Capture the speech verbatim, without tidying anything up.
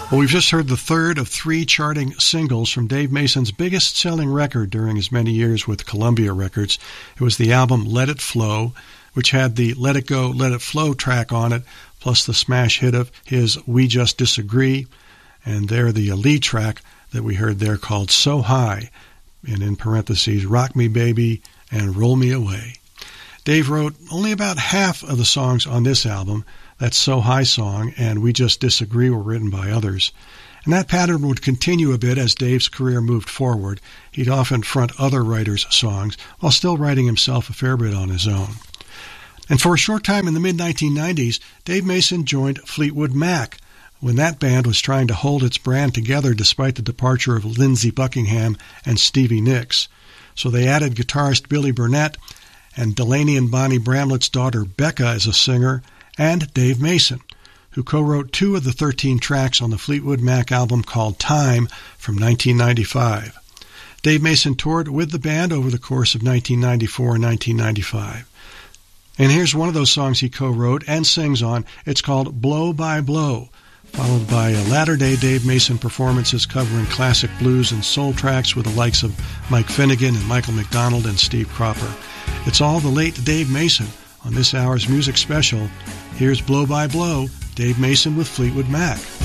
Well, we've just heard the third of three charting singles from Dave Mason's biggest-selling record during his many years with Columbia Records. It was the album Let It Flow, which had the Let It Go, Let It Flow track on it, plus the smash hit of his We Just Disagree, and there the lead track that we heard there called So High, and in parentheses, Rock Me Baby and Roll Me Away. Dave wrote only about half of the songs on this album. That So High song and We Just Disagree were written by others. And that pattern would continue a bit as Dave's career moved forward. He'd often front other writers' songs while still writing himself a fair bit on his own. And for a short time in the mid nineteen nineties, Dave Mason joined Fleetwood Mac when that band was trying to hold its brand together despite the departure of Lindsey Buckingham and Stevie Nicks. So they added guitarist Billy Burnett and Delaney and Bonnie Bramlett's daughter Becca as a singer, and Dave Mason, who co-wrote two of the thirteen tracks on the Fleetwood Mac album called Time from nineteen ninety-five. Dave Mason toured with the band over the course of nineteen ninety-four and nineteen ninety-five. And here's one of those songs he co-wrote and sings on. It's called Blow by Blow, followed by a latter-day Dave Mason performances covering classic blues and soul tracks with the likes of Mike Finnegan and Michael McDonald and Steve Cropper. It's all the late Dave Mason on this hour's music special. Here's Blow by Blow, Dave Mason with Fleetwood Mac.